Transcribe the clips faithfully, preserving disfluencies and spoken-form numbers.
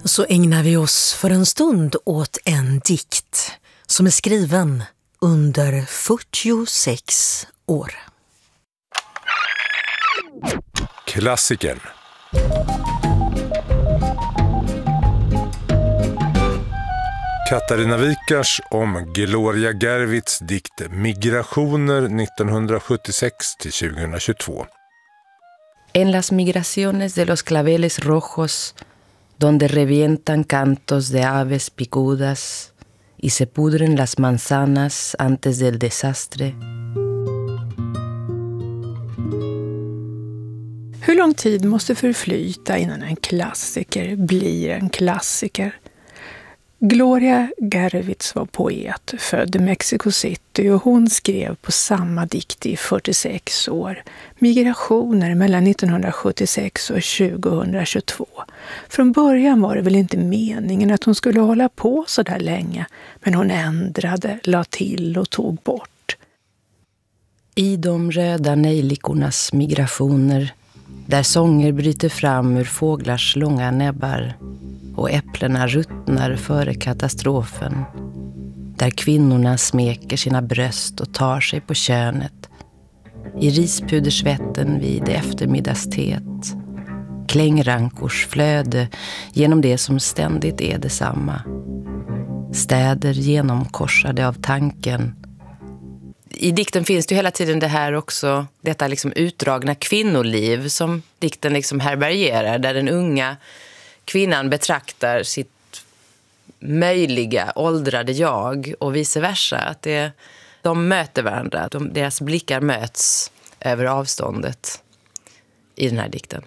Så ägnar vi oss för en stund åt en dikt som är skriven under fyrtiosex år. Klassikern. Katarina Wikars om Gloria Gervits dikt Migrationer nittonhundrasjuttiosex till tjugohundratjugotvå. En las migraciones de los claveles rojos, donde revientan cantos de aves picudas y se pudren las manzanas antes del desastre. Hur lång tid måste förflyta innan en klassiker blir en klassiker? Gloria Gervits var poet, född i Mexico City, och hon skrev på samma dikt i fyrtiosex år. Migrationer mellan nittonhundrasjuttiosex och tjugohundratjugotvå. Från början var det väl inte meningen att hon skulle hålla på så där länge, men hon ändrade, la till och tog bort. I de röda nejlikornas migrationer, där sånger bryter fram ur fåglars långa näbbar och äpplena ruttnar före katastrofen, där kvinnorna smeker sina bröst och tar sig på könet, i rispudersvetten vid eftermiddagsteet, klängrankors flöde genom det som ständigt är detsamma, städer genomkorsade av tanken. I dikten finns det ju hela tiden det här också, detta liksom utdragna kvinnoliv som dikten liksom härbärgerar, där den unga kvinnan betraktar sitt möjliga åldrade jag och vice versa. Att det, de möter varandra, de, deras blickar möts över avståndet i den här dikten.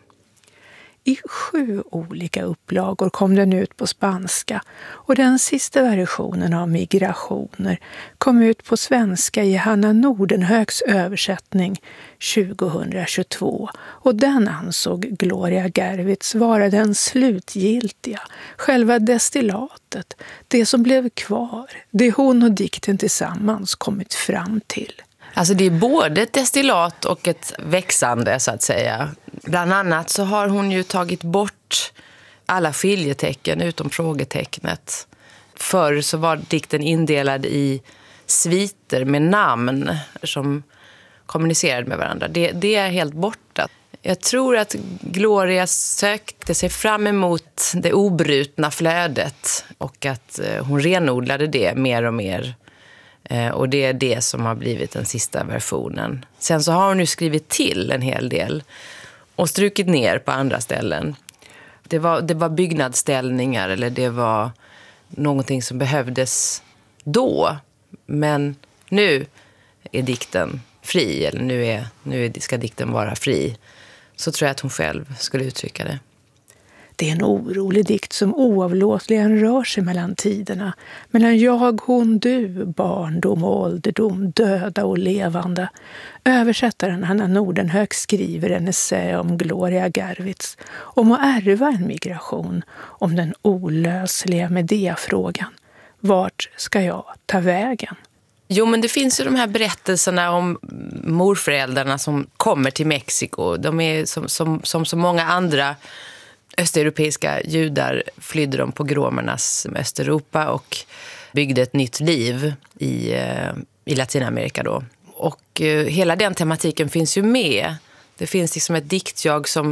I sju olika upplagor kom den ut på spanska, och den sista versionen av Migrationer kom ut på svenska i Hanna Nordenhögs översättning tjugohundratjugotvå, och den ansåg Gloria Gervits vara den slutgiltiga, själva destillatet, det som blev kvar, det hon och dikten tillsammans kommit fram till. Alltså det är både ett destillat och ett växande, så att säga. Bland annat så har hon ju tagit bort alla skiljetecken utom frågetecknet. Förr så var dikten indelad i sviter med namn som kommunicerade med varandra. Det, det är helt borta. Jag tror att Gloria sökte sig fram emot det obrutna flödet och att hon renodlade det mer och mer. Och det är det som har blivit den sista versionen. Sen så har hon nu skrivit till en hel del och strukit ner på andra ställen. Det var, det var byggnadsställningar eller det var någonting som behövdes då. Men nu är dikten fri, eller nu, är, nu ska dikten vara fri. Så tror jag att hon själv skulle uttrycka det. Det är en orolig dikt som oavlåtligen rör sig mellan tiderna. Mellan jag, hon, du, barndom och ålderdom, döda och levande. Översättaren Hanna Nordenhög skriver en essä om Gloria Gervits, om att ärva en migration, om den olösliga Medea-frågan. Vart ska jag ta vägen? Jo, men det finns ju de här berättelserna om morföräldrarna som kommer till Mexiko. De är som, som, som så många andra östeuropeiska judar flydde de pogromernas Östeuropa och byggde ett nytt liv i, i Latinamerika då. Och uh, hela den tematiken finns ju med. Det finns liksom ett diktjag som,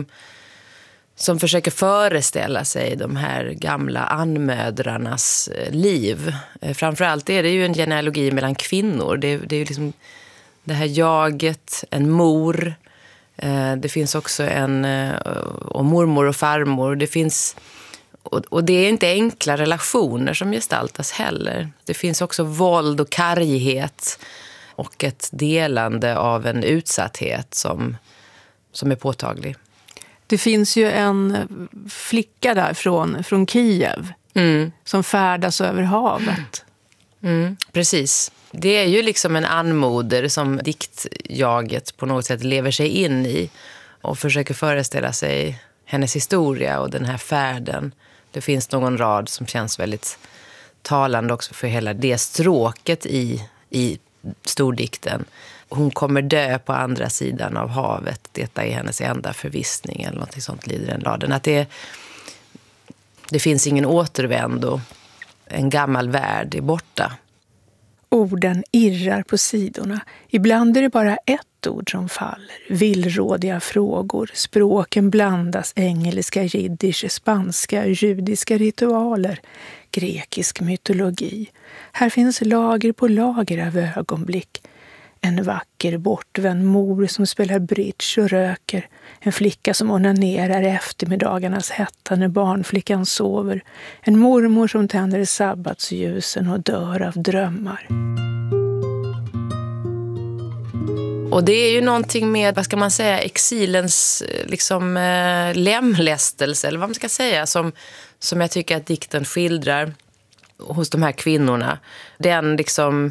som försöker föreställa sig de här gamla anmödrarnas liv. Uh, framförallt är det ju en genealogi mellan kvinnor. Det, det är ju liksom det här jaget, en mor. Det finns också en och mormor och farmor. Det finns, och det är inte enkla relationer som gestaltas heller. Det finns också våld och karghet och ett delande av en utsatthet som, som är påtaglig. Det finns ju en flicka där från, från Kiev mm. som färdas över havet. Mm, precis. Det är ju liksom en anmoder som diktjaget på något sätt lever sig in i och försöker föreställa sig hennes historia och den här färden. Det finns någon rad som känns väldigt talande också för hela det stråket i, i stordikten. Hon kommer dö på andra sidan av havet. Detta är hennes enda förvissning eller något sånt lider den raden. Att det, Det finns ingen återvändo. En gammal värld är borta. Orden irrar på sidorna. Ibland är det bara ett ord som faller. Villrådiga frågor. Språken blandas. Engelska, jiddisch, spanska, judiska ritualer. Grekisk mytologi. Här finns lager på lager av ögonblick. En vacker bortvänd mor som spelar bridge och röker. En flicka som onanerar i eftermiddagarnas hetta när barnflickan sover. En mormor som tänder sabbatsljusen och dör av drömmar. Och det är ju någonting med, vad ska man säga, exilens liksom eh, lemlästelse, eller vad man ska säga, som, som jag tycker att dikten skildrar hos de här kvinnorna. Den liksom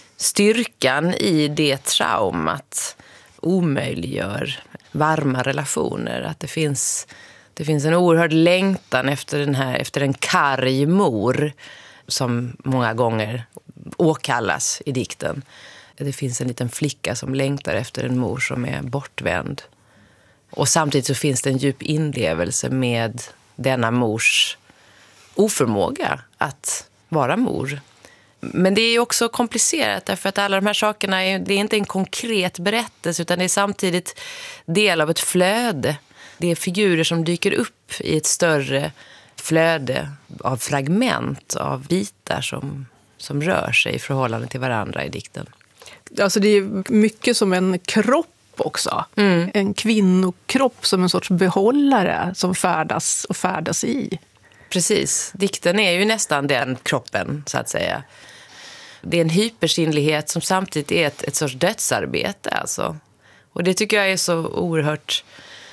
styrkan i det traumat omöjliggör varma relationer. Att det finns, det finns en oerhörd längtan efter, den här, efter en karg mor som många gånger åkallas i dikten. Det finns en liten flicka som längtar efter en mor som är bortvänd. Och samtidigt så finns det en djup inlevelse med denna mors oförmåga att vara mor. Men det är också komplicerat därför att alla de här sakerna är, det är inte en konkret berättelse utan det är samtidigt del av ett flöde. Det är figurer som dyker upp i ett större flöde av fragment, av bitar som, som rör sig i förhållande till varandra i dikten. Alltså det är mycket som en kropp också. Mm. En kvinnokropp som en sorts behållare som färdas och färdas i. Precis. Dikten är ju nästan den kroppen, så att säga. Det är en hypersinnlighet som samtidigt är ett, ett sorts dödsarbete. Alltså. Och det tycker jag är så oerhört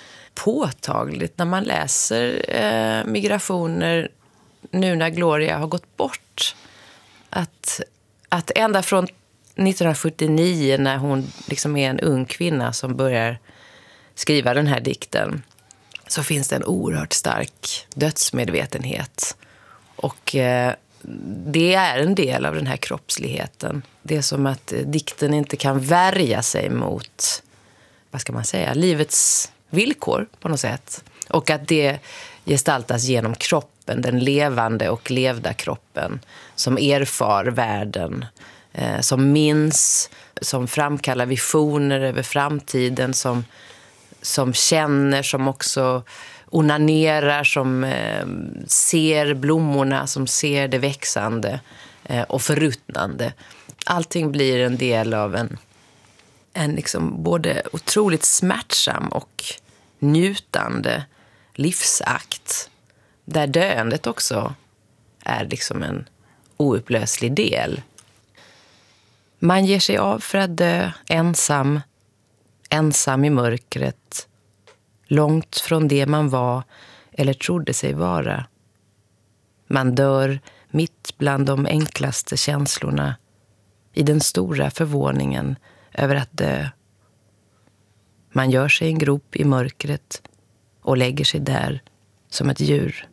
påtagligt när man läser eh, migrationer nu när Gloria har gått bort. Att, att ända från nittonhundrafyrtionio när hon liksom är en ung kvinna som börjar skriva den här dikten så finns det en oerhört stark dödsmedvetenhet. Och eh, det är en del av den här kroppsligheten. Det är som att dikten inte kan värja sig mot, vad ska man säga, livets villkor på något sätt. Och att det gestaltas genom kroppen, den levande och levda kroppen som erfar världen, eh, som minns, som framkallar visioner över framtiden, som, som känner, som också onanerar, som eh, ser blommorna, som ser det växande eh, och förruttnande. Allting blir en del av en, en liksom både otroligt smärtsam och njutande livsakt. Där döendet också är liksom en oupplöslig del. Man ger sig av för att dö ensam, ensam i mörkret, långt från det man var eller trodde sig vara. Man dör mitt bland de enklaste känslorna, i den stora förvåningen över att dö. Man gör sig en grop i mörkret och lägger sig där som ett djur.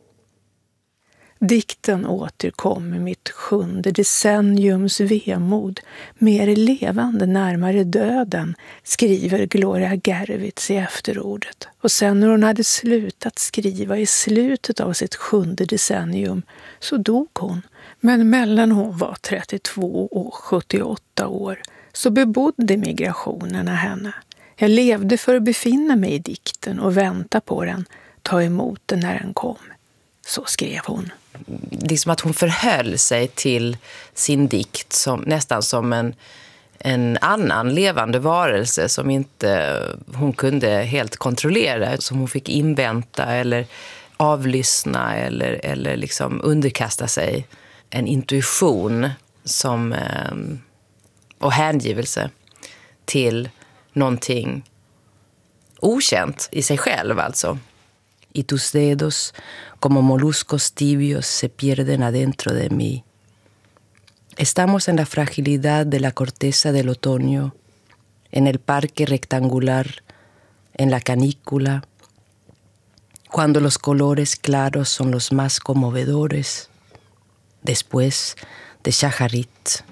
Dikten återkom i mitt sjunde decenniums vemod, mer levande närmare döden, skriver Gloria Gervitz i efterordet. Och sen när hon hade slutat skriva i slutet av sitt sjunde decennium så dog hon. Men mellan hon var trettiotvå och sjuttioåtta år så bebodde migrationerna henne. Jag levde för att befinna mig i dikten och vänta på den, ta emot den när den kom. Så skrev hon. Det är som att hon förhöll sig till sin dikt som, nästan som en, en annan levande varelse som inte hon kunde helt kontrollera, som hon fick invänta eller avlyssna eller, eller liksom underkasta sig. En intuition som, och hängivelse till någonting okänt i sig själv alltså. Y tus dedos, como moluscos tibios, se pierden adentro de mí. Estamos en la fragilidad de la corteza del otoño, en el parque rectangular, en la canícula, cuando los colores claros son los más conmovedores, después de Shacharit.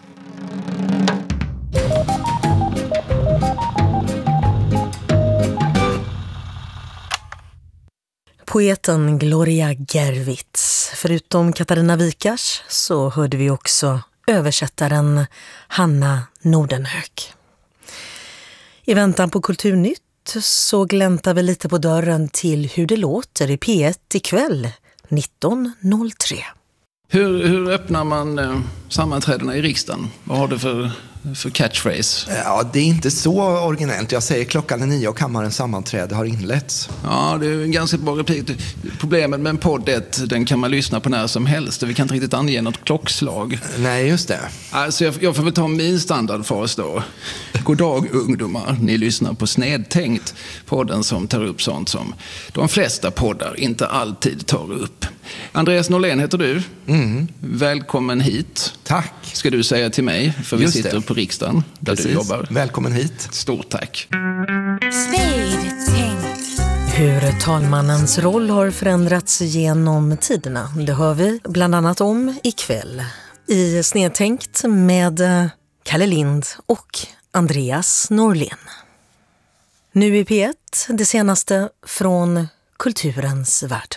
Poeten Gloria Gervitz. Förutom Katarina Wikars så hörde vi också översättaren Hanna Nordenhök. I väntan på Kulturnytt så gläntar vi lite på dörren till hur det låter i P ett ikväll nitton noll tre. Hur, hur öppnar man eh, sammanträdena i riksdagen? Vad har du för, för catchphrase? Ja, det är inte så originellt. Jag säger klockan är nio och kammarens sammanträde har inletts. Ja, det är en ganska bra replik. Problemet med en podd är att den kan man lyssna på när som helst. Vi kan inte riktigt ange något klockslag. Nej, just det. Alltså, jag, jag får väl ta min standardfas då. God dag ungdomar, ni lyssnar på Snedtänkt. Podden som tar upp sånt som de flesta poddar inte alltid tar upp. Andreas Norlén heter du. Mm. Välkommen hit. Tack. Ska du säga till mig, för vi Just sitter det. på riksdagen där Precis. du jobbar. Välkommen hit. Stort tack. Snedtänkt. Hur talmannens roll har förändrats genom tiderna, det hör vi bland annat om ikväll. I Snedtänkt med Kalle Lind och Andreas Norlén. Nu i P ett, det senaste från kulturens värld.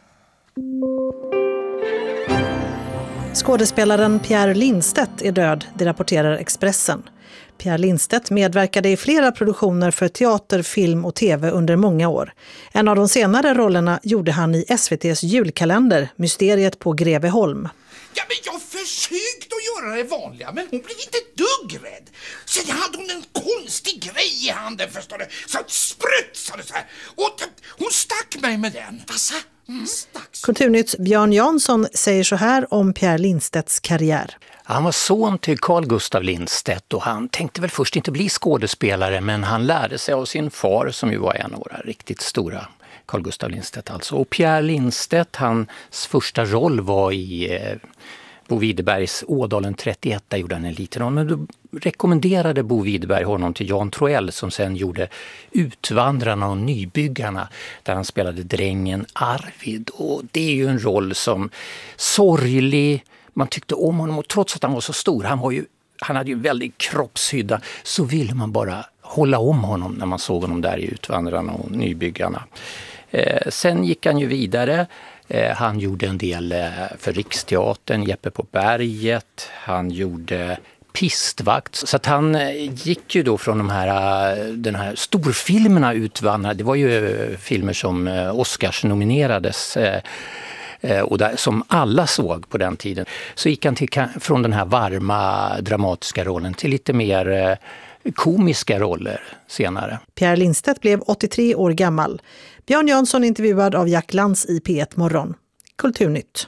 Skådespelaren Pierre Lindstedt är död, det rapporterar Expressen. Pierre Lindstedt medverkade i flera produktioner för teater, film och tv under många år. En av de senare rollerna gjorde han i S V T:s julkalender, Mysteriet på Greveholm. Ja, men jag försökte att göra det vanliga, men hon blev inte dugg rädd. Sen hade hon en konstig grej i handen, förstår du, så att sprutsade så här. Och hon stack mig med den. Passa. Mm. Kulturnytts Björn Jansson säger så här om Pierre Lindstedts karriär. Han var son till Carl Gustaf Lindstedt och han tänkte väl först inte bli skådespelare, men han lärde sig av sin far som ju var en av våra riktigt stora, Carl Gustaf Lindstedt alltså. Och Pierre Lindstedt, hans första roll var i eh, Bo Widerbergs Ådalen trettioett, där gjorde han en liten roll. Men då rekommenderade Bo Widerberg honom till Jan Troell som sen gjorde Utvandrarna och Nybyggarna, där han spelade drängen Arvid. Och det är ju en roll som sorglig, man tyckte om honom och trots att han var så stor, han, var ju, han hade ju väldigt kroppshydda, så ville man bara hålla om honom när man såg honom där i Utvandrarna och Nybyggarna. Eh, sen gick han ju vidare. Eh, han gjorde en del eh, för Riksteatern, Jeppe på berget. Han gjorde Pistvakt. Så att han eh, gick ju då från de här, den här storfilmerna Utvandrarna. Det var ju eh, filmer som eh, Oscars nominerades eh, och där, som alla såg på den tiden. Så gick han till, från den här varma dramatiska rollen till lite mer eh, komiska roller senare. Pierre Lindstedt blev åttiotre år gammal. Björn Jansson intervjuad av Jack Lantz i P ett Morgon. Kulturnytt.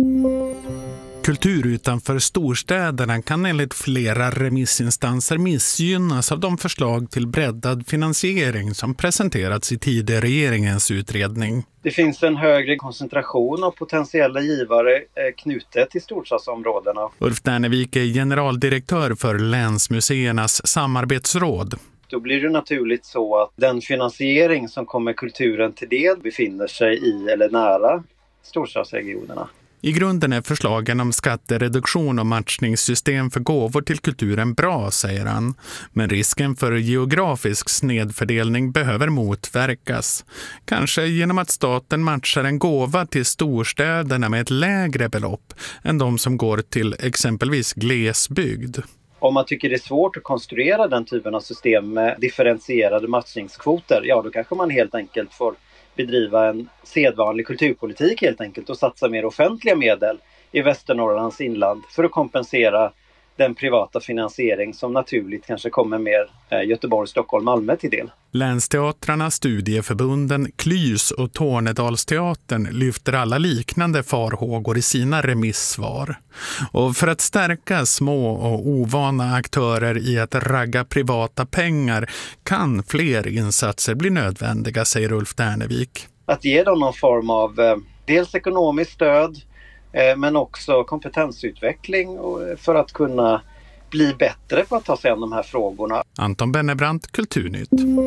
Kultur utanför storstäderna kan enligt flera remissinstanser missgynnas av de förslag till breddad finansiering som presenterats i tidigare regeringens utredning. Det finns en högre koncentration av potentiella givare knutet till storstadsområdena. Ulf Dernevik är generaldirektör för Länsmuseernas samarbetsråd. Då blir det naturligt så att den finansiering som kommer kulturen till del befinner sig i eller nära storstadsregionerna. I grunden är förslagen om skattereduktion och matchningssystem för gåvor till kulturen bra, säger han. Men risken för geografisk snedfördelning behöver motverkas. Kanske genom att staten matchar en gåva till storstäderna med ett lägre belopp än de som går till exempelvis glesbygd. Om man tycker det är svårt att konstruera den typen av system med differentierade matchningskvoter, ja då kanske man helt enkelt får bedriva en sedvanlig kulturpolitik helt enkelt och satsa mer offentliga medel i Västernorrlands inland för att kompensera den privata finansiering som naturligt kanske kommer mer Göteborg, Stockholm, Malmö till del. Länsteatrarna, studieförbunden, Klys och Tornedalsteatern lyfter alla liknande farhågor i sina remissvar. Och för att stärka små och ovana aktörer i att ragga privata pengar kan fler insatser bli nödvändiga, säger Ulf Dernevik. Att ge dem någon form av eh, dels ekonomiskt stöd eh, men också kompetensutveckling och, för att kunna bli bättre på att ta sig an de här frågorna. Anton Bennebrant, Kulturnytt.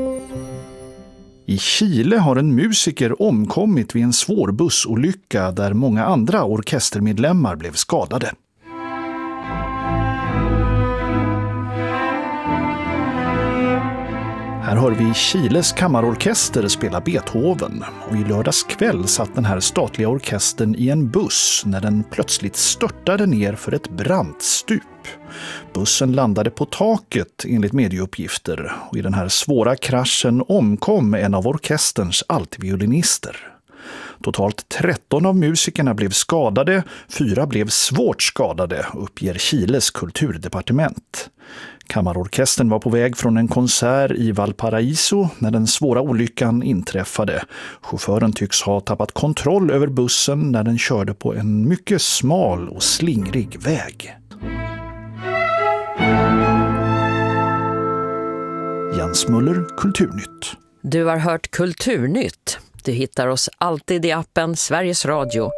I Chile har en musiker omkommit vid en svår bussolycka där många andra orkestermedlemmar blev skadade. Här hör vi Chiles kammarorkester spela Beethoven och i lördags kväll satt den här statliga orkestern i en buss när den plötsligt störtade ner för ett brant stup. Bussen landade på taket enligt medieuppgifter och i den här svåra kraschen omkom en av orkesterns altviolinister. Totalt tretton av musikerna blev skadade, fyra blev svårt skadade, uppger Chiles kulturdepartement. Kammarorkestern var på väg från en konsert i Valparaíso när den svåra olyckan inträffade. Chauffören tycks ha tappat kontroll över bussen när den körde på en mycket smal och slingrig väg. Jens Muller, Kulturnytt. Du har hört Kulturnytt. Du hittar oss alltid i appen Sveriges Radio.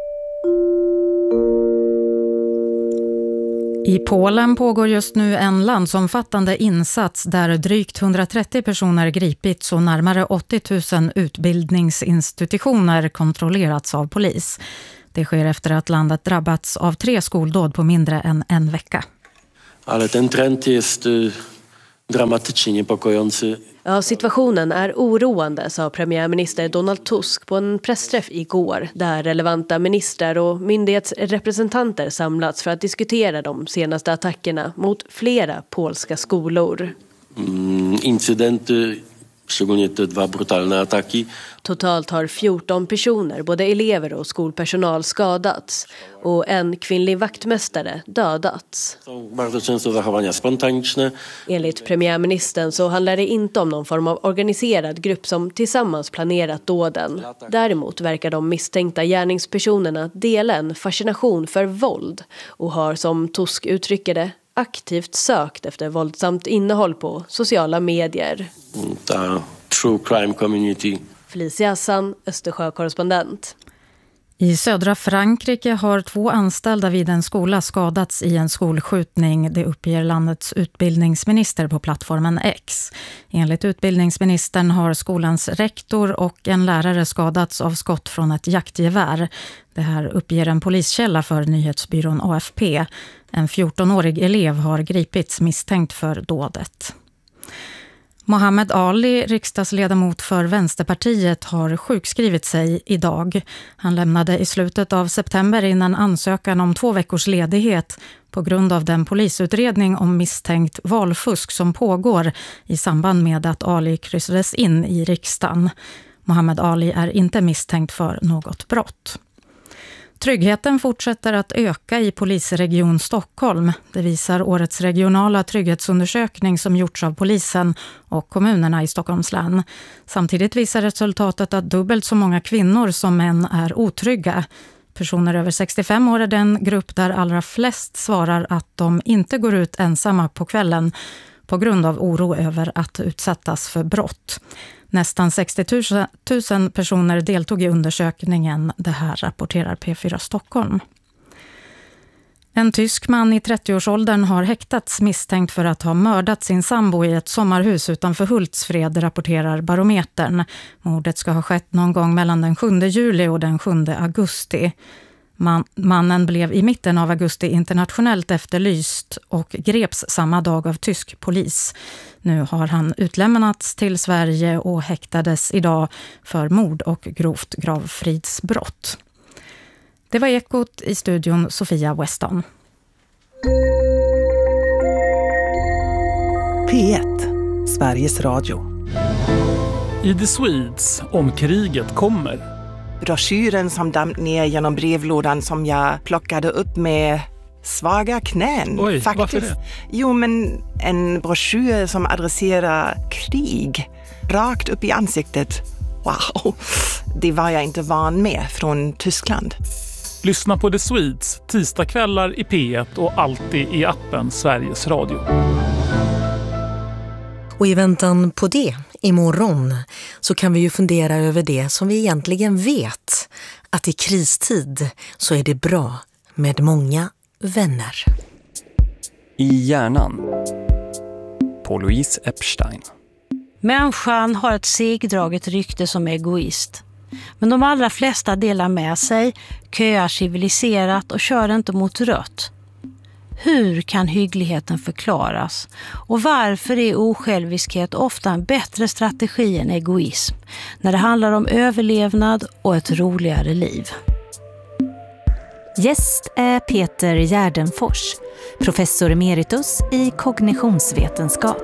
I Polen pågår just nu en landsomfattande insats där drygt hundratrettio personer gripits och närmare åttio tusen utbildningsinstitutioner kontrollerats av polis. Det sker efter att landet drabbats av tre skoldåd på mindre än en vecka. Ale ten trend jest dramatycznie niepokojący. Ja, situationen är oroande, sa premiärminister Donald Tusk på en pressträff igår där relevanta ministrar och myndighetsrepresentanter samlats för att diskutera de senaste attackerna mot flera polska skolor. Mm, incidenty, szczególnie te dwa brutalne ataki. Totalt har fjorton personer, både elever och skolpersonal, skadats och en kvinnlig vaktmästare dödats. Bardzo często zachowania spontaniczne. Enligt premiärministern så handlar det inte om någon form av organiserad grupp som tillsammans planerat dåden. Däremot verkar de misstänkta gärningspersonerna dela en fascination för våld och har, som Tusk uttrycker det, aktivt sökt efter våldsamt innehåll på sociala medier. Ta true crime community. Felicia Hassan, Östersjö-korrespondent. I södra Frankrike har två anställda vid en skola skadats i en skolskjutning. Det uppger landets utbildningsminister på plattformen X. Enligt utbildningsministern har skolans rektor och en lärare skadats av skott från ett jaktgevär. Det här uppger en poliskälla för nyhetsbyrån A F P. En fjortonårig elev har gripits misstänkt för dådet. Mohammed Ali, riksdagsledamot för Vänsterpartiet, har sjukskrivit sig idag. Han lämnade i slutet av september in en ansökan om två veckors ledighet på grund av den polisutredning om misstänkt valfusk som pågår i samband med att Ali kryssades in i riksdagen. Mohammed Ali är inte misstänkt för något brott. Tryggheten fortsätter att öka i polisregion Stockholm. Det visar årets regionala trygghetsundersökning som gjorts av polisen och kommunerna i Stockholms län. Samtidigt visar resultatet att dubbelt så många kvinnor som män är otrygga. Personer över sextiofem år är den grupp där allra flest svarar att de inte går ut ensamma på kvällen på grund av oro över att utsättas för brott. Nästan sextio tusen personer deltog i undersökningen. Det här rapporterar P fyra Stockholm. En tysk man i trettioårsåldern har häktats misstänkt för att ha mördat sin sambo i ett sommarhus utanför Hultsfred, rapporterar Barometern. Mordet ska ha skett någon gång mellan den sjunde juli och den sjunde augusti. Man, mannen blev i mitten av augusti internationellt efterlyst och greps samma dag av tysk polis. Nu har han utlämnats till Sverige och häktades idag för mord och grovt gravfridsbrott. Det var Ekot, i studion Sofia Weston. P ett, Sveriges Radio. I The Swedes, om kriget kommer. Broschyren som damp ner genom brevlådan som jag plockade upp med svaga knän. Oj, faktiskt. Varför det? Jo, men en broschyr som adresserar krig rakt upp i ansiktet. Wow, det var jag inte van med från Tyskland. Lyssna på The Swedes tisdagskvällar i P ett och alltid i appen Sveriges Radio. Och i väntan på det, imorgon, så kan vi ju fundera över det som vi egentligen vet. Att i kristid så är det bra med många vänner. I hjärnan. På Louise Epstein. Människan har ett segdraget rykte som egoist. Men de allra flesta delar med sig, köar civiliserat och kör inte mot rött. Hur kan hyggligheten förklaras? Och varför är osjälviskhet ofta en bättre strategi än egoism när det handlar om överlevnad och ett roligare liv? Gäst är Peter Gärdenfors, professor emeritus i kognitionsvetenskap.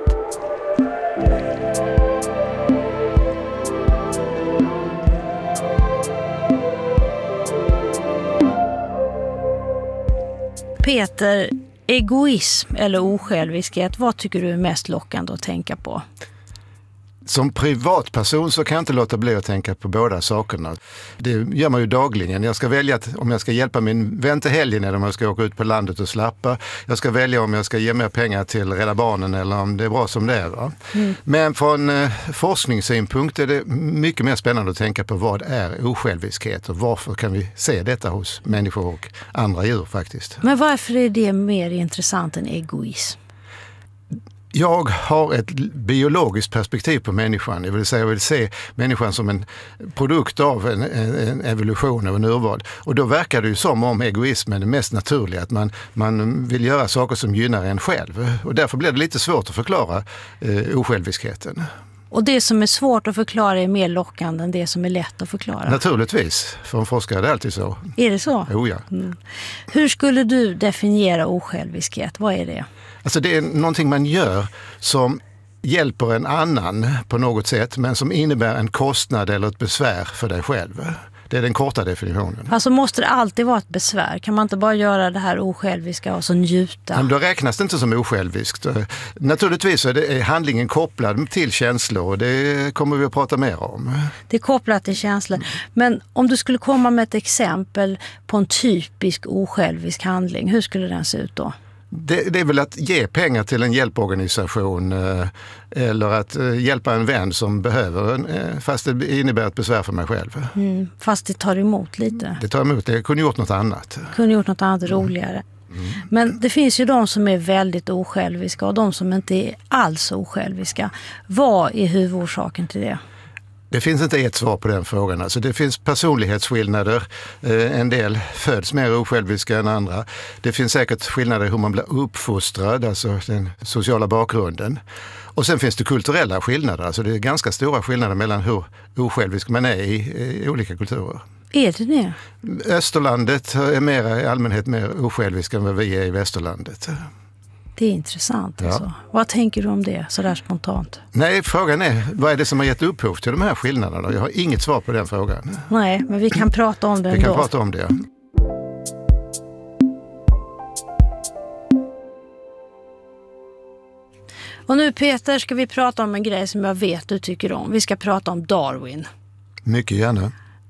Peter, egoism eller osjälviskhet, vad tycker du är mest lockande att tänka på? Som privatperson så kan jag inte låta bli att tänka på båda sakerna. Det gör man ju dagligen. Jag ska välja att, om jag ska hjälpa min vän till helgen eller om jag ska åka ut på landet och slappa. Jag ska välja om jag ska ge mer pengar till Rädda Barnen eller om det är bra som det är. Va? Mm. Men från eh, forskningssynpunkt är det mycket mer spännande att tänka på vad är osjälviskhet och varför kan vi se detta hos människor och andra djur faktiskt. Men varför är det mer intressant än egoism? Jag har ett biologiskt perspektiv på människan. Jag vill säga, jag vill se människan som en produkt av en, en evolution av en urval. Och då verkar det ju som om egoismen är mest naturliga. Att man, man vill göra saker som gynnar en själv. Och därför blir det lite svårt att förklara eh, osjälviskheten. Och det som är svårt att förklara är mer lockande än det som är lätt att förklara? Naturligtvis. För en forskare är det alltid så. Är det så? Jo, ja. Mm. Hur skulle du definiera osjälviskhet? Vad är det? Alltså det är någonting man gör som hjälper en annan på något sätt men som innebär en kostnad eller ett besvär för dig själv. Det är den korta definitionen. Alltså måste det alltid vara ett besvär? Kan man inte bara göra det här osjälviska och så njuta? Men då räknas det inte som osjälviskt. Naturligtvis är, det, är handlingen kopplad till känslor och det kommer vi att prata mer om. Det är kopplat till känslor. Men om du skulle komma med ett exempel på en typisk osjälvisk handling, hur skulle den se ut då? Det, det är väl att ge pengar till en hjälporganisation eh, eller att eh, hjälpa en vän som behöver, eh, fast det innebär ett besvär för mig själv. Mm, fast det tar emot lite. Det tar emot, det kunde gjort något annat. Kunde gjort något annat roligare. Mm. Men det finns ju de som är väldigt osjälviska och de som inte är alls osjälviska. Vad är huvudorsaken till det? Det finns inte ett svar på den frågan. Alltså det finns personlighetsskillnader. En del föds mer osjälviska än andra. Det finns säkert skillnader i hur man blir uppfostrad, alltså den sociala bakgrunden. Och sen finns det kulturella skillnader. Alltså det är ganska stora skillnader mellan hur osjälvisk man är i, i olika kulturer. Är det det? Österlandet är mer, i allmänhet mer osjälvisk än vad vi är i västerlandet. Det är intressant alltså. Ja. Vad tänker du om det så där spontant? Nej, frågan är, vad är det som har gett upphov till de här skillnaderna? Jag har inget svar på den frågan. Nej, men vi kan prata om det Vi ändå. kan prata om det, ja. Och nu Peter ska vi prata om en grej som jag vet du tycker om. Vi ska prata om Darwin. Mycket gärna.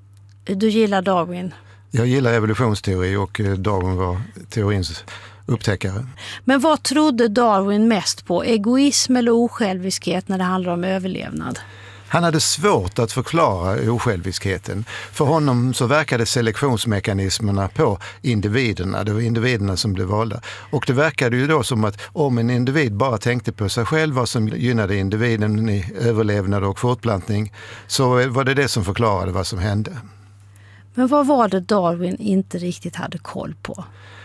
Du gillar Darwin? Jag gillar evolutionsteori och Darwin var teorins upptäckare. Men vad trodde Darwin mest på? Egoism eller osjälviskhet när det handlar om överlevnad? Han hade svårt att förklara osjälviskheten. För honom så verkade selektionsmekanismerna på individerna. Det var individerna som blev valda. Och det verkade ju då som att om en individ bara tänkte på sig själv, vad som gynnade individen i överlevnad och fortplantning, så var det det som förklarade vad som hände. Men vad var det Darwin inte riktigt hade koll på?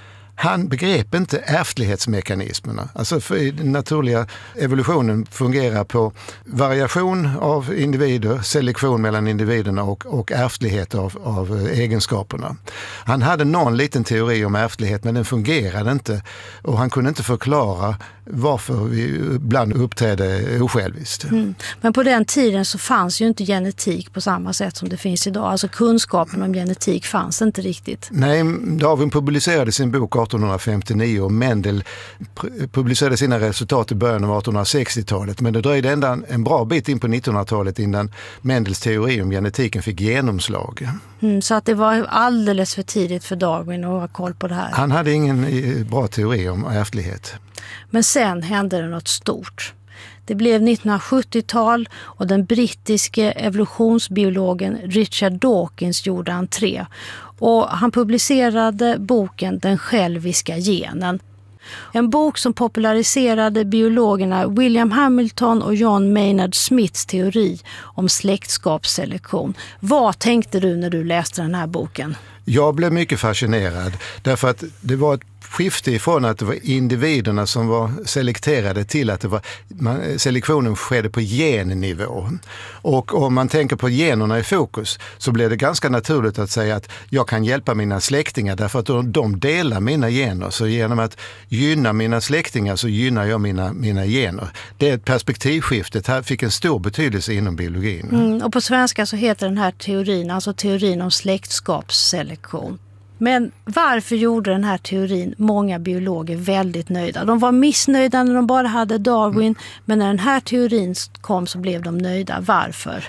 Han begrep inte ärftlighetsmekanismerna. Alltså för den naturliga evolutionen fungerar på variation av individer, selektion mellan individerna och, och ärftlighet av, av egenskaperna. Han hade någon liten teori om ärftlighet men den fungerade inte och han kunde inte förklara varför vi ibland uppträdde osjälviskt. Mm. Men på den tiden så fanns ju inte genetik på samma sätt som det finns idag. Alltså kunskapen om genetik fanns inte riktigt. Nej, Darwin publicerade sin bok arton femtionio och Mendel publicerade sina resultat i början av artonhundrasextiotalet. Men det dröjde ända en bra bit in på nittonhundratalet innan Mendels teori om genetiken fick genomslag. Mm, så att det var alldeles för tidigt för Darwin att ha koll på det här. Han hade ingen bra teori om ärftlighet. Men sen hände det något stort. Det blev nittonhundrasjuttiotal och den brittiske evolutionsbiologen Richard Dawkins gjorde entré. Och han publicerade boken Den själviska genen. En bok som populariserade biologerna William Hamilton och John Maynard Smiths teori om släktskapsselektion. Vad tänkte du när du läste den här boken? Jag blev mycket fascinerad därför att det var ett skifte ifrån att det var individerna som var selekterade till att det var, man, selektionen skedde på gennivå. Och om man tänker på generna i fokus så blir det ganska naturligt att säga att jag kan hjälpa mina släktingar därför att de delar mina gener. Så genom att gynna mina släktingar så gynnar jag mina, mina gener. Det är ett perspektivskifte. Det här fick en stor betydelse inom biologin. Mm, och på svenska så heter den här teorin, alltså teorin om släktskapsselektion. Men varför gjorde den här teorin många biologer väldigt nöjda? De var missnöjda när de bara hade Darwin, mm. men när den här teorin kom så blev de nöjda. Varför?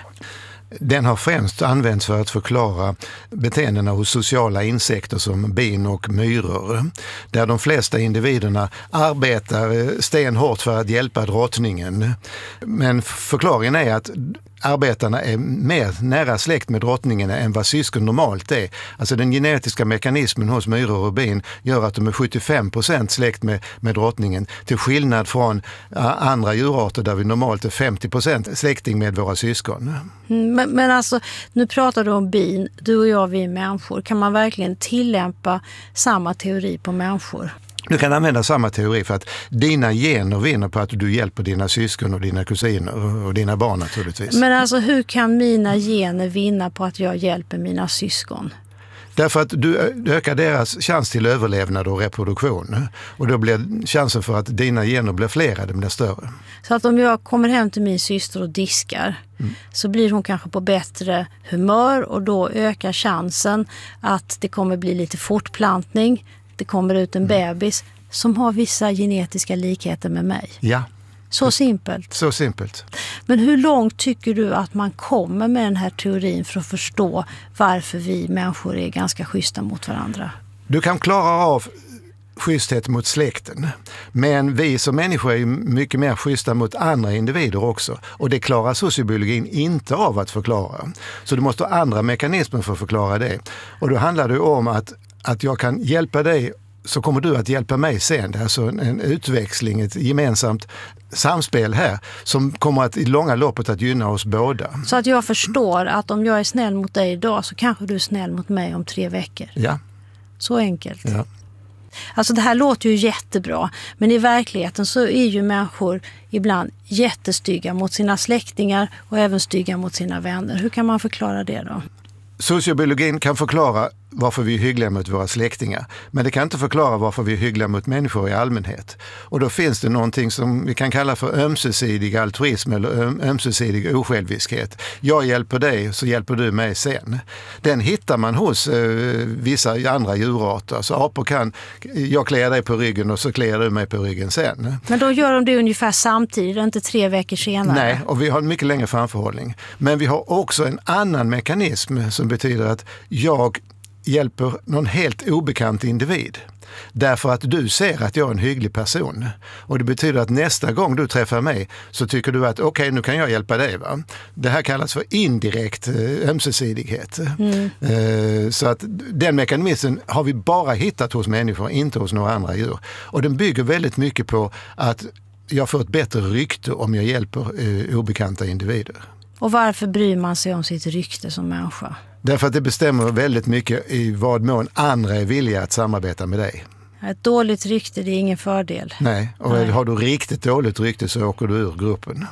Den har främst använts för att förklara beteendena hos sociala insekter som bin och myror, där de flesta individerna arbetar stenhårt för att hjälpa drottningen. Men förklaringen är att arbetarna är mer nära släkt med drottningen än vad syskon normalt är. Alltså den genetiska mekanismen hos myror och bin gör att de är sjuttiofem procent släkt med, med drottningen, till skillnad från uh, andra djurarter där vi normalt är femtio procent släkting med våra syskon. Mm, men, men alltså, nu pratar du om bin, du och jag, vi är människor. Kan man verkligen tillämpa samma teori på människor? Du kan använda samma teori för att dina gener vinner på att du hjälper dina syskon och dina kusiner och dina barn naturligtvis. Men alltså hur kan mina gener vinna på att jag hjälper mina syskon? Därför att du ökar deras chans till överlevnad och reproduktion. Och då blir chansen för att dina gener blir flera, det blir större. Så att om jag kommer hem till min syster och diskar mm. så blir hon kanske på bättre humör och då ökar chansen att det kommer bli lite fortplantning. Det kommer ut en bebis som har vissa genetiska likheter med mig. Ja. Så simpelt. Så simpelt. Men hur långt tycker du att man kommer med den här teorin för att förstå varför vi människor är ganska schyssta mot varandra? Du kan klara av schyssthet mot släkten. Men vi som människor är mycket mer schyssta mot andra individer också. Och det klarar sociobiologin inte av att förklara. Så du måste ha andra mekanismer för att förklara det. Och då handlar det om att att jag kan hjälpa dig så kommer du att hjälpa mig sen. Det är alltså en utväxling, ett gemensamt samspel här som kommer att i långa loppet att gynna oss båda. Så att jag förstår att om jag är snäll mot dig idag så kanske du är snäll mot mig om tre veckor. Ja. Så enkelt. Ja. Alltså det här låter ju jättebra, men i verkligheten så är ju människor ibland jättestygga mot sina släktingar och även stygga mot sina vänner. Hur kan man förklara det då? Sociobiologin kan förklara varför vi är hyggliga mot våra släktingar. Men det kan inte förklara varför vi är hyggliga mot människor i allmänhet. Och då finns det någonting som vi kan kalla för ömsesidig altruism eller ömsesidig osjälviskhet. Jag hjälper dig så hjälper du mig sen. Den hittar man hos eh, vissa andra djurarter. Så apor kan, jag klär dig på ryggen och så klär du mig på ryggen sen. Men då gör de det ungefär samtidigt, inte tre veckor senare. Nej, och vi har en mycket längre framförhållning. Men vi har också en annan mekanism som betyder att jag hjälper någon helt obekant individ. Därför att du ser att jag är en hygglig person. Och det betyder att nästa gång du träffar mig så tycker du att okej, okay, nu kan jag hjälpa dig. Va? Det här kallas för indirekt eh, ömsesidighet. Mm. Eh, så att den mekanismen har vi bara hittat hos människor, inte hos några andra djur. Och den bygger väldigt mycket på att jag får ett bättre rykte om jag hjälper eh, obekanta individer. Och varför bryr man sig om sitt rykte som människa? Därför att det bestämmer väldigt mycket i vad mån andra är villiga att samarbeta med dig. Ett dåligt rykte, det är ingen fördel. Nej, och Nej. Har du riktigt dåligt rykte så åker du ur gruppen.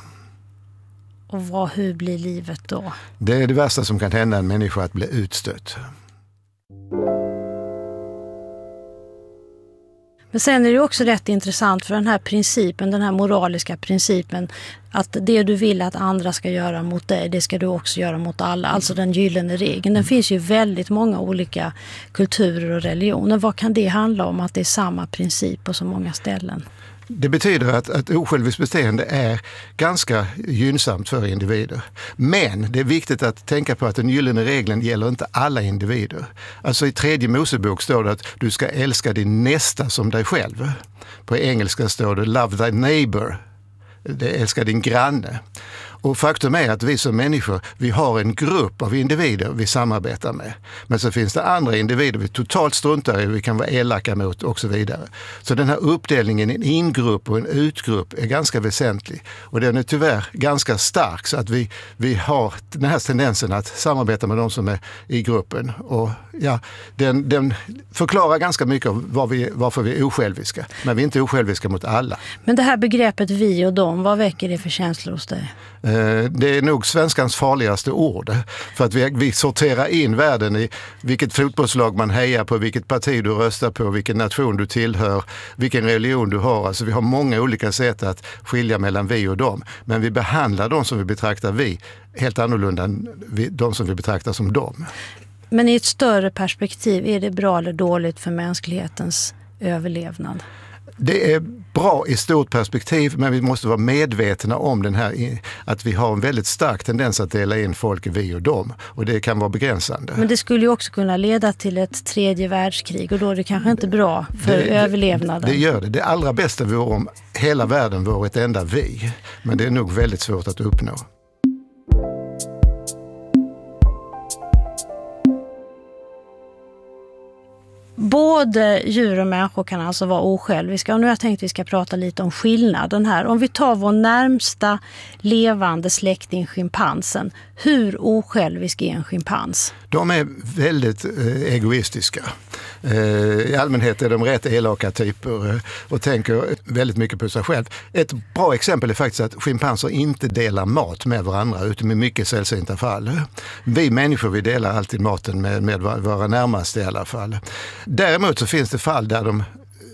Och vad, hur blir livet då? Det är det värsta som kan hända en människa, att bli utstött. Men sen är det också rätt intressant för den här principen, den här moraliska principen, att det du vill att andra ska göra mot dig, det ska du också göra mot alla. Alltså den gyllene regeln. Den finns ju väldigt många olika kulturer och religioner. Vad kan det handla om, att det är samma princip på så många ställen? Det betyder att, att osjälviskt beteende är ganska gynnsamt för individer. Men det är viktigt att tänka på att den gyllene regeln gäller inte alla individer. Alltså i tredje Mosebok står det att du ska älska din nästa som dig själv. På engelska står det love thy neighbor. Det älskar din granne. Och faktum är att vi som människor, vi har en grupp av individer vi samarbetar med. Men så finns det andra individer vi totalt struntar i, vi kan vara elaka mot och så vidare. Så den här uppdelningen i en ingrupp och en utgrupp är ganska väsentlig. Och den är tyvärr ganska stark, så att vi, vi har den här tendensen att samarbeta med de som är i gruppen. Och ja, den, den förklarar ganska mycket av var vi, varför vi är osjälviska. Men vi är inte osjälviska mot alla. Men det här begreppet vi och dem, vad väcker det för känslor hos dig? Det är nog svenskans farligaste ord. För att vi, vi sorterar in världen i vilket fotbollslag man hejar på, vilket parti du röstar på, vilken nation du tillhör, vilken religion du har. Alltså vi har många olika sätt att skilja mellan vi och dem. Men vi behandlar de som vi betraktar vi helt annorlunda än de som vi betraktar som dem. Men i ett större perspektiv, är det bra eller dåligt för mänsklighetens överlevnad? Det är bra i stort perspektiv, men vi måste vara medvetna om den här, att vi har en väldigt stark tendens att dela in folk i vi och dem. Och det kan vara begränsande. Men det skulle ju också kunna leda till ett tredje världskrig, och då är det kanske inte bra för det, överlevnaden. Det, det gör det. Det allra bästa vore om hela världen vore ett enda vi. Men det är nog väldigt svårt att uppnå. Både djur och människor kan alltså vara osjälviska, och nu har jag tänkt att vi ska prata lite om skillnaden här. Om vi tar vår närmsta levande släkting, schimpansen. Hur osjälvisk är en schimpans? De är väldigt eh, egoistiska. Eh, I allmänhet är de rätt elaka typer eh, och tänker väldigt mycket på sig själv. Ett bra exempel är faktiskt att schimpanser inte delar mat med varandra, utan med mycket sällsynta fall. Vi människor, vi delar alltid maten med, med våra närmaste i alla fall. Däremot så finns det fall där de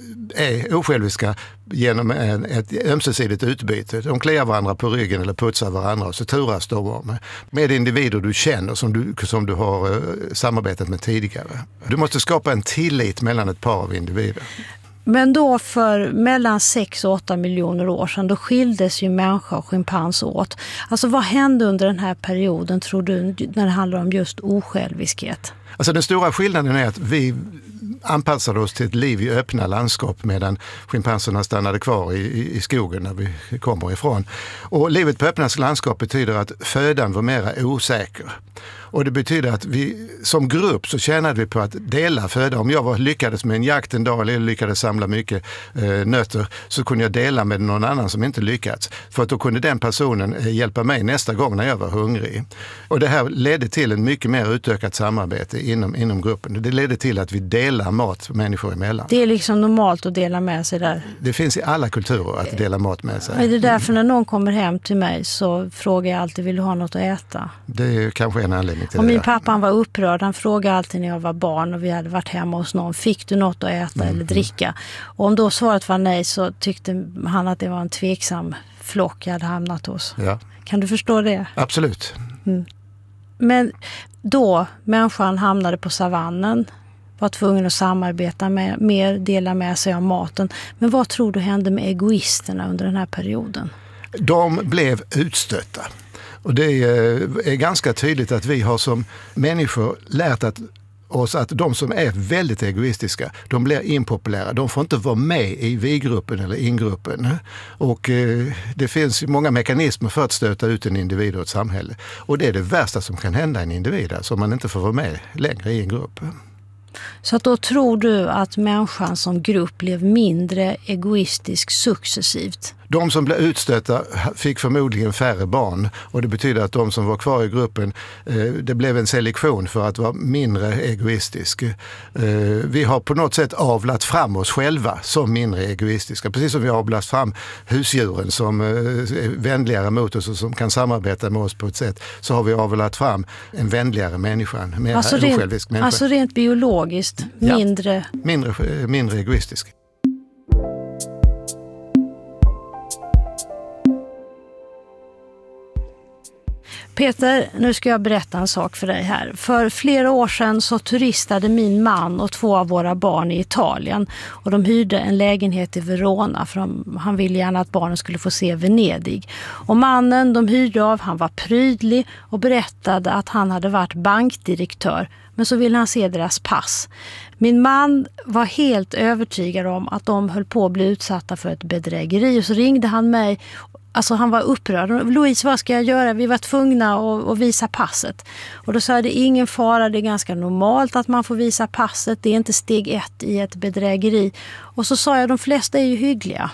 är osjälviska genom en, ett ömsesidigt utbyte. De kliar varandra på ryggen eller putsar varandra, och så turas de om med individer du känner som du, som du har uh, samarbetat med tidigare. Du måste skapa en tillit mellan ett par av individer. Men då för mellan sex och åtta miljoner år sedan, då skildes ju människa och schimpans åt. Alltså vad hände under den här perioden, tror du, när det handlar om just osjälviskhet? Alltså den stora skillnaden är att vi anpassade oss till ett liv i öppna landskap, medan schimpanserna stannade kvar i, i, i skogen när vi kommer ifrån. Och livet på öppna landskap betyder att födan var mer osäker. Och det betyder att vi som grupp så tjänade vi på att dela föda. Om jag var, lyckades med en jakt en dag eller lyckades samla mycket eh, nötter, så kunde jag dela med någon annan som inte lyckats. För att då kunde den personen eh, hjälpa mig nästa gång när jag var hungrig. Och det här ledde till en mycket mer utökat samarbete inom, inom gruppen. Det ledde till att vi delar mat människor emellan. Det är liksom normalt att dela med sig där. Det finns i alla kulturer att dela mat med sig. Är det därför när någon kommer hem till mig så frågar jag alltid, vill du ha något att äta? Det är kanske en anledning. Och min pappa, han var upprörd. Han frågade alltid när jag var barn och vi hade varit hemma hos någon, fick du något att äta mm. eller dricka? Och om då svaret var nej, så tyckte han att det var en tveksam flock jag hade hamnat hos. Ja. Kan du förstå det? Absolut. Mm. Men då människan hamnade på savannen, var tvungen att samarbeta med, mer, dela med sig av maten. Men vad tror du hände med egoisterna under den här perioden? De blev utstötta. Och det är, är ganska tydligt att vi har som människor lärt att oss att de som är väldigt egoistiska, de blir impopulära. De får inte vara med i vi-gruppen eller ingruppen. Och eh, det finns många mekanismer för att stöta ut en individ och ett samhälle. Och det är det värsta som kan hända en individ, alltså om man inte får vara med längre i en grupp. Så att då tror du att människan som grupp blev mindre egoistisk successivt? De som blev utstötta fick förmodligen färre barn, och det betyder att de som var kvar i gruppen, det blev en selektion för att vara mindre egoistisk. Vi har på något sätt avlat fram oss själva som mindre egoistiska, precis som vi har avlat fram husdjuren som är vänligare mot oss och som kan samarbeta med oss på ett sätt, så har vi avlat fram en vänligare människa, en mer alltså osjälvisk människa. Alltså rent biologiskt, mindre... Ja, mindre, mindre egoistisk. Peter, nu ska jag berätta en sak för dig här. För flera år sedan så turistade min man och två av våra barn i Italien. Och de hyrde en lägenhet i Verona, för de, han ville gärna att barnen skulle få se Venedig. Och mannen de hyrde av, han var prydlig och berättade att han hade varit bankdirektör men så ville han se deras pass. Min man var helt övertygad om att de höll på att bli utsatta för ett bedrägeri och så ringde han mig. Alltså han var upprörd. Louise, vad ska jag göra? Vi var tvungna att, att visa passet. Och då sa jag, det är ingen fara, det är ganska normalt att man får visa passet. Det är inte steg ett i ett bedrägeri. Och så sa jag, de flesta är ju hyggliga.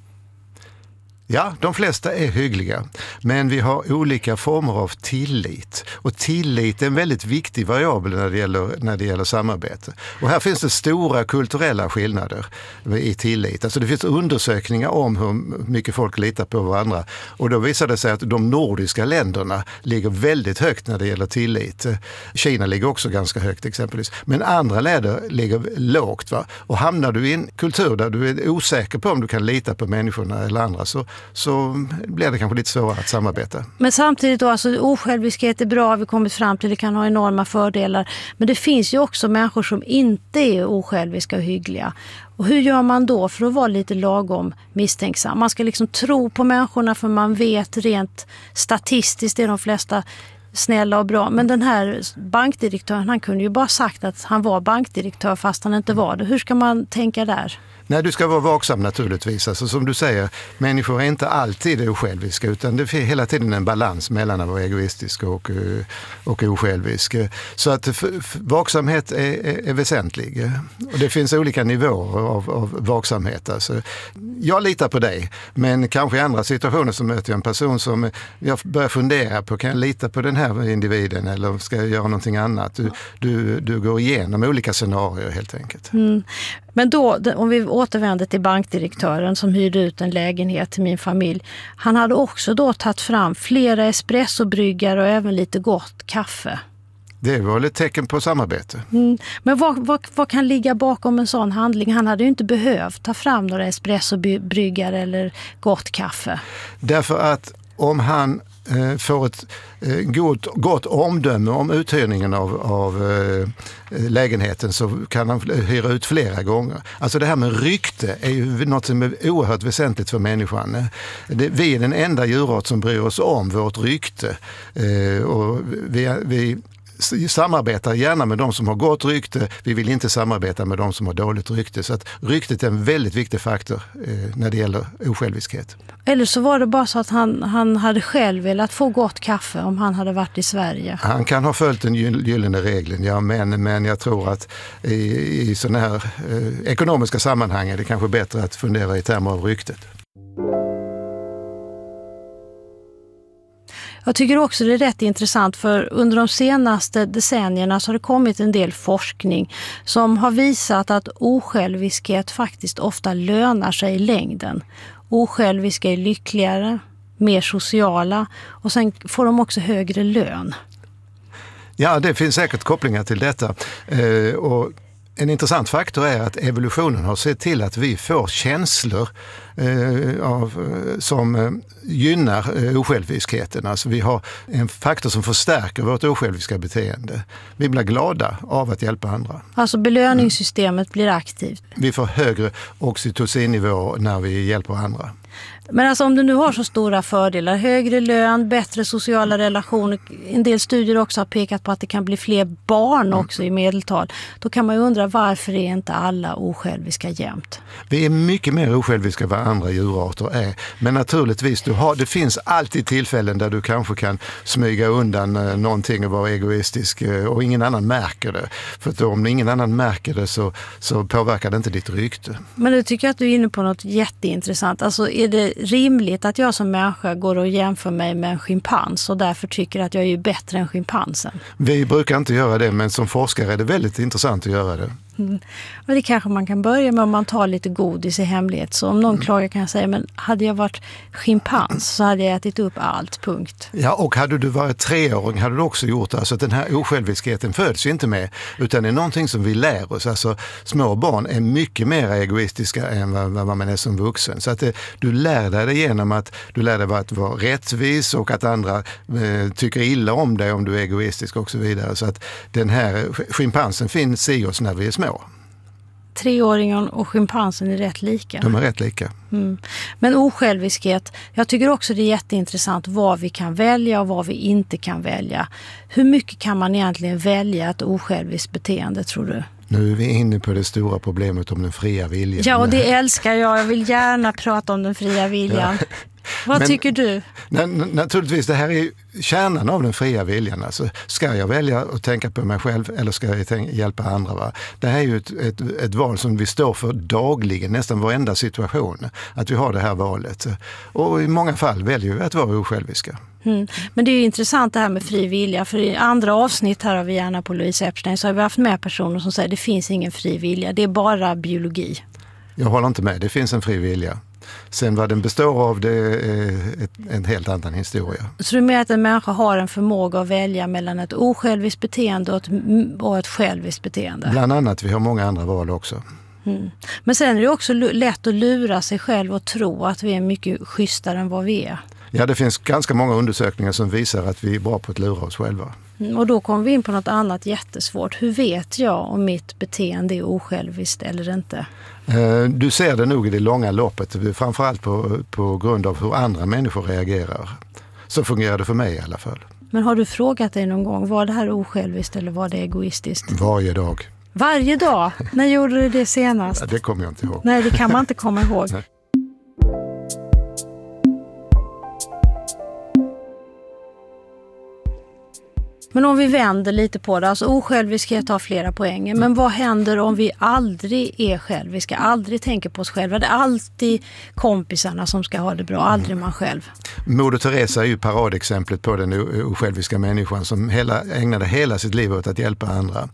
Ja, de flesta är hyggliga, men vi har olika former av tillit. Och tillit är en väldigt viktig variabel när det gäller, när det gäller samarbete. Och här finns det stora kulturella skillnader i tillit. Alltså det finns undersökningar om hur mycket folk litar på varandra. Och då visar det sig att de nordiska länderna ligger väldigt högt när det gäller tillit. Kina ligger också ganska högt exempelvis. Men andra länder ligger lågt. Va? Och hamnar du i en kultur där du är osäker på om du kan lita på människorna eller andra så så blir det kanske lite svårare att samarbeta. Men samtidigt då, alltså osjälviskhet är bra, vi kommit fram till, det kan ha enorma fördelar. Men det finns ju också människor som inte är osjälviska och hyggliga. Och hur gör man då för att vara lite lagom misstänksam? Man ska liksom tro på människorna för man vet rent statistiskt är de flesta snälla och bra. Men den här bankdirektören, han kunde ju bara sagt att han var bankdirektör fast han inte var det. Hur ska man tänka där? Nej, du ska vara vaksam naturligtvis. Alltså, som du säger, människor är inte alltid osjälviska utan det är hela tiden en balans mellan att vara egoistisk och, och osjälvisk. Så att f- f- vaksamhet är, är, är väsentlig. Och det finns olika nivåer av, av vaksamhet. Alltså, jag litar på dig, men kanske i andra situationer så möter jag en person som jag börjar fundera på, kan jag lita på den här individen eller ska jag göra någonting annat? Du, du, du går igenom olika scenarier helt enkelt. Mm. Men då, om vi återvänder till bankdirektören som hyrde ut en lägenhet till min familj. Han hade också då tagit fram flera espressobryggare och även lite gott kaffe. Det var ett tecken på samarbete. Mm. Men vad, vad, vad kan ligga bakom en sån handling? Han hade ju inte behövt ta fram några espressobryggare eller gott kaffe. Därför att om han eh, får ett eh, gott, gott omdöme om uthyrningen av, av eh, lägenheten så kan han hyra ut flera gånger. Alltså det här med rykte är ju något som är oerhört väsentligt för människan. Det, vi är den enda djurart som bryr oss om vårt rykte. Eh, och vi, vi samarbetar gärna med de som har gott rykte. Vi vill inte samarbeta med de som har dåligt rykte. Så att ryktet är en väldigt viktig faktor eh, när det gäller osjälviskhet. Eller så var det bara så att han, han hade själv velat få gott kaffe om han hade varit i Sverige. Han kan ha följt den gyllene regeln, ja, men, men jag tror att i, i sådana här eh, ekonomiska sammanhang är det kanske bättre att fundera i termer av ryktet. Jag tycker också det är rätt intressant för under de senaste decennierna så har det kommit en del forskning som har visat att osjälviskhet faktiskt ofta lönar sig i längden. Osjälviska är lyckligare, mer sociala och sen får de också högre lön. Ja, det finns säkert kopplingar till detta eh, och en intressant faktor är att evolutionen har sett till att vi får känslor eh, av, som eh, gynnar eh, osjälviskheten. Alltså vi har en faktor som förstärker vårt osjälviska beteende. Vi blir glada av att hjälpa andra. Alltså belöningssystemet mm. blir aktivt. Vi får högre oxytocinnivå när vi hjälper andra. Men alltså om du nu har så stora fördelar, högre lön, bättre sociala relationer, en del studier också har pekat på att det kan bli fler barn också i medeltal, då kan man ju undra varför är inte alla osjälviska jämt? Vi är mycket mer osjälviska än vad andra djurarter är, men naturligtvis, du har, det finns alltid tillfällen där du kanske kan smyga undan någonting och vara egoistisk och ingen annan märker det. För att om ingen annan märker det så, så påverkar det inte ditt rykte. Men nu tycker jag att du är inne på något jätteintressant. Alltså är det rimligt att jag som människa går och jämför mig med en schimpans och därför tycker att jag är ju bättre än schimpansen? Vi brukar inte göra det, men som forskare är det väldigt intressant att göra det. Mm. Men det kanske man kan börja med om man tar lite godis i hemlighet. Så om någon mm. klagar kan jag säga, men hade jag varit schimpans så hade jag ätit upp allt, punkt. Ja, och hade du varit treåring hade du också gjort det. Alltså den här osjälviskheten föds ju inte med, utan det är någonting som vi lär oss. Alltså små barn är mycket mer egoistiska än vad, vad man är som vuxen. Så att det, du lär dig det genom att du lär dig att vara rättvis och att andra eh, tycker illa om dig om du är egoistisk och så vidare. Så att den här schimpansen finns i oss när vi är små. treåringen och schimpansen är rätt lika. De är rätt lika. Mm. Men osjälviskhet, jag tycker också det är jätteintressant vad vi kan välja och vad vi inte kan välja. Hur mycket kan man egentligen välja ett osjälviskt beteende, tror du? Nu är vi inne på det stora problemet om den fria viljan. Ja, och det älskar jag. Jag vill gärna prata om den fria viljan. Ja. Vad Men, tycker du? Na- naturligtvis, det här är kärnan av den fria viljan. Alltså, ska jag välja att tänka på mig själv eller ska jag tänka, hjälpa andra? Va? Det här är ju ett, ett, ett val som vi står för dagligen, nästan varenda situation. Att vi har det här valet. Och i många fall väljer vi att vara osjälviska. Mm. Men det är ju intressant det här med fri vilja, för i andra avsnitt här av Vi gärna på Louise Epstein så har vi haft med personer som säger att det finns ingen fri vilja, det är bara biologi. Jag håller inte med, det finns en fri vilja. Sen vad den består av, det är ett, en helt annan historia. Så du menar att en människa har en förmåga att välja mellan ett osjälviskt beteende och ett, och ett själviskt beteende? Bland annat, vi har många andra val också. Mm. Men sen är det också lätt att lura sig själv och tro att vi är mycket schysstare än vad vi är. Ja, det finns ganska många undersökningar som visar att vi är bra på att lura oss själva. Mm, och då kommer vi in på något annat jättesvårt. Hur vet jag om mitt beteende är osjälviskt eller inte? Du ser det nog i det långa loppet, framförallt på, på grund av hur andra människor reagerar. Så fungerar det för mig i alla fall. Men har du frågat dig någon gång, var det här osjälviskt eller var det egoistiskt? Varje dag. Varje dag? När gjorde du det senast? Ja, det kommer jag inte ihåg. Nej, det kan man inte komma ihåg. Nej. Men om vi vänder lite på det, alltså osjälviskhet har flera poänger. Men vad händer om vi aldrig är själviska, aldrig tänker på oss själva? Det är alltid kompisarna som ska ha det bra, aldrig man själv. Moder Teresa är ju paradexemplet på den osjälviska människan som hela, ägnade hela sitt liv åt att hjälpa andra.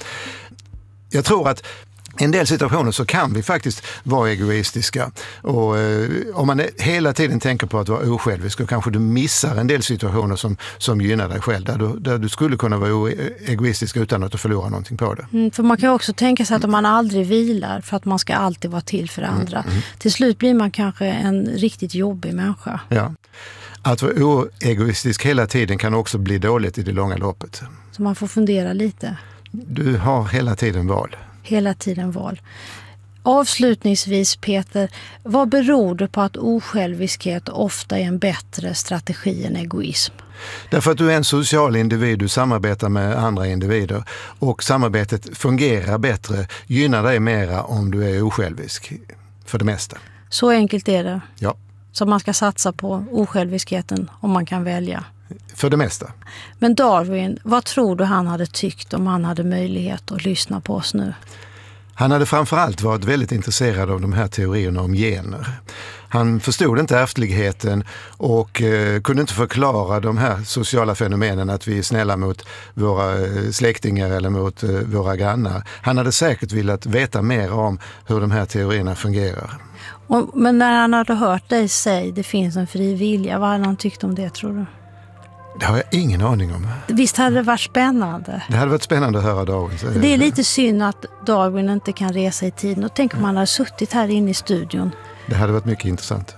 Jag tror att i en del situationer så kan vi faktiskt vara egoistiska och eh, om man hela tiden tänker på att vara osjälvisk så kanske du missar en del situationer som, som gynnar dig själv där du, där du skulle kunna vara egoistisk utan att du förlorar någonting på det. Mm, för man kan också tänka sig att om man aldrig vilar för att man ska alltid vara till för andra. Mm, mm. Till slut blir man kanske en riktigt jobbig människa. Ja. Att vara oegoistisk hela tiden kan också bli dåligt i det långa loppet. Så man får fundera lite. Du har hela tiden val. Hela tiden val. Avslutningsvis, Peter, vad beror det på att osjälviskhet ofta är en bättre strategi än egoism? Därför att du är en social individ, du samarbetar med andra individer och samarbetet fungerar bättre, gynnar dig mera om du är osjälvisk för det mesta. Så enkelt är det. Ja. Så man ska satsa på osjälviskheten om man kan välja. För det mesta. Men Darwin, vad tror du han hade tyckt om han hade möjlighet att lyssna på oss nu? Han hade framförallt varit väldigt intresserad av de här teorierna om gener. Han förstod inte ärftligheten och eh, kunde inte förklara de här sociala fenomenen att vi är snälla mot våra släktingar eller mot eh, våra grannar. Han hade säkert velat veta mer om hur de här teorierna fungerar. Och, men när han hade hört dig säga det finns en fri vilja, vad hade han tyckt om det, tror du? Det har jag ingen aning om. Visst hade det varit spännande? Det hade varit spännande att höra Darwin. Det är lite synd att Darwin inte kan resa i tiden. Och tänk om han hade suttit här inne i studion. Det hade varit mycket intressant.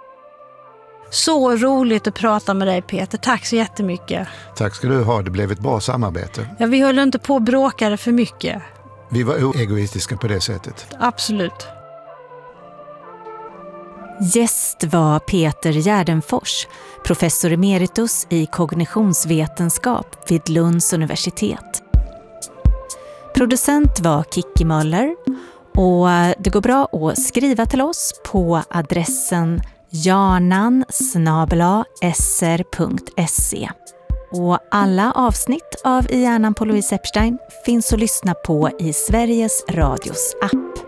Så roligt att prata med dig, Peter. Tack så jättemycket. Tack ska du ha. Det blev ett bra samarbete. Ja, vi höll inte på att bråka för mycket. Vi var oegoistiska på det sättet. Absolut. Gäst var Peter Gärdenfors, professor emeritus i kognitionsvetenskap vid Lunds universitet. Producent var Kikki Möller och det går bra att skriva till oss på adressen jarnan snabel-a s r punkt se. Och alla avsnitt av I hjärnan på Louise Epstein finns att lyssna på i Sveriges Radios app.